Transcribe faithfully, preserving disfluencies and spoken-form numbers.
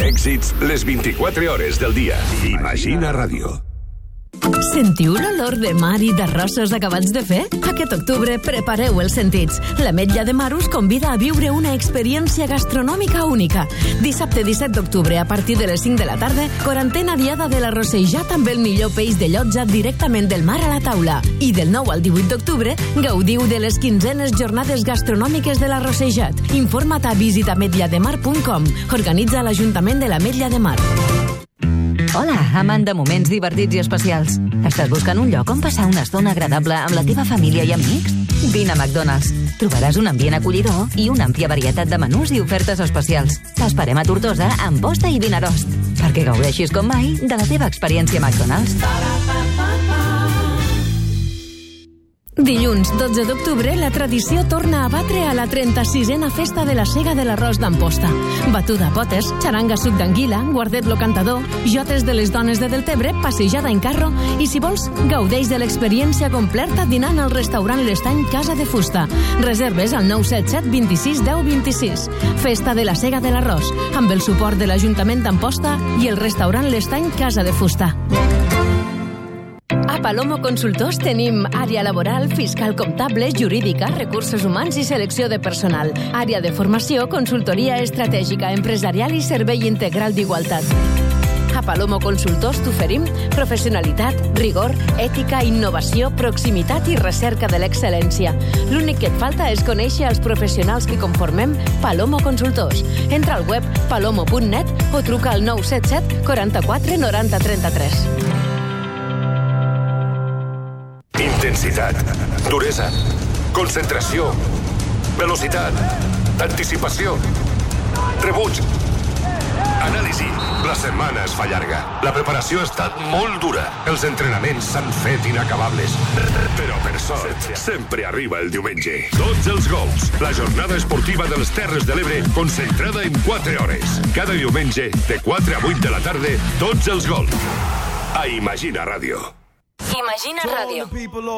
Èxits les vint-i-quatre hores del dia. Imagina Ràdio. Sentiu l'olor de mar i d'arrossos acabats de fer? Aquest octubre prepareu els sentits. L'Ametlla de Mar us convida a viure una experiència gastronòmica única. Dissabte disset d'octubre, a partir de les cinc de la tarda, quarantena diada de l'arrossejat amb el millor peix de llotja directament del mar a la taula. I del nou al divuit d'octubre, gaudiu de les quinzenes jornades gastronòmiques de l'arrossejat. Informa't a visita ametlla de mar punt com. Organitza l'Ajuntament de l'Ametlla de Mar. Hola, amant de moments divertits i especials. Estàs buscant un lloc on passar una estona agradable amb la teva família i amics? Vine a McDonald's. Trobaràs un ambient acollidor i una àmplia varietat de menús i ofertes especials. T'esperem a Tortosa amb posta i vinarost, perquè gaudeixis com mai de la teva experiència McDonald's. Dilluns dotze d'octubre, la tradició torna a batre a la trenta-sisena Festa de la Sega de l'Arròs d'Amposta. Batuda a potes, xaranga suc d'anguila, guardet lo cantador, jotes de les dones de Deltebre, passejada en carro i, si vols, gaudeix de l'experiència completa dinant al restaurant L'Estany Casa de Fusta. Reserves al nou set set vint-i-sis deu vint-i-sis. Festa de la Sega de l'Arròs, amb el suport de l'Ajuntament d'Amposta i el restaurant L'Estany Casa de Fusta. A Palomo Consultors tenim àrea laboral, fiscal comptable, jurídica, recursos humans i selecció de personal. Àrea de formació, consultoria estratègica, empresarial i servei integral d'igualtat. A Palomo Consultors t'oferim professionalitat, rigor, ètica, innovació, proximitat i recerca de l'excel·lència. L'únic que et falta és conèixer els professionals que conformem Palomo Consultors. Entra al web palomo punt net o truca al nou set set quaranta-quatre noranta trenta-tres. Intensitat, duresa, concentració, velocitat, anticipació, rebuig, anàlisi. La setmana es fa llarga. La preparació ha estat molt dura. Els entrenaments s'han fet inacabables. Però, per sort, sempre arriba el diumenge. Tots els gols. La jornada esportiva de les Terres de l'Ebre concentrada en quatre hores. Cada diumenge, de quatre a vuit de la tarda, tots els gols. A Imagina Ràdio. Imagina Ràdio.